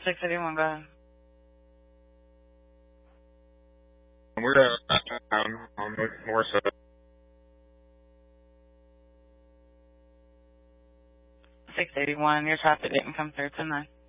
681, go ahead. We're down on North Side. 681, your traffic didn't come through tonight.